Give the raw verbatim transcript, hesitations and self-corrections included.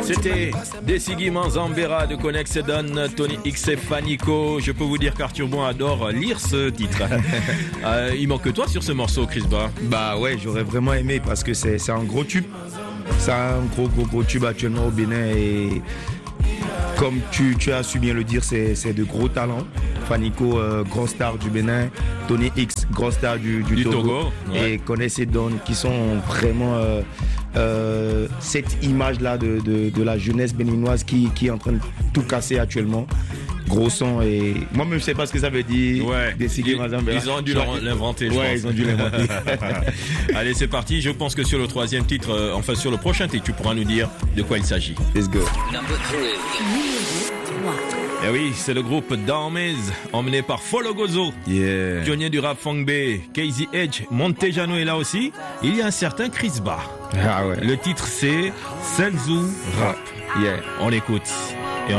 C'était Desigi Manzambera de Connex Don, Tony X et Fanico. Je peux vous dire qu'Arthur Bon adore lire ce titre. euh, il manque que toi sur ce morceau, Chris Ba. Bah ouais, j'aurais vraiment aimé parce que c'est, c'est un gros tube. C'est un gros gros gros tube actuellement au Bénin et comme tu, tu as su bien le dire, c'est, c'est de gros talents. Fanico, euh, grand star du Bénin, Tony X, grand star du, du, du Togo, Togo ouais. Et Connex Don qui sont vraiment euh, euh, cette image-là de, de, de la jeunesse béninoise qui, qui est en train de tout casser actuellement. Gros son et moi-même je sais pas ce que ça veut dire. Ouais. Des ils, ils ont dû l'inventer. Je ouais, pense. ils ont dû l'inventer. Allez, c'est parti. Je pense que sur le troisième titre, euh, enfin sur le prochain titre, tu pourras nous dire de quoi il s'agit. Let's go. Et oui, c'est le groupe Daomez, emmené par Follow Gozo, yeah. pionnier du rap funk B, Casey Edge, Montejano est là aussi. Il y a un certain Chris Ba. Ah ouais. Le titre c'est Senzu Rap. Yeah. On l'écoute.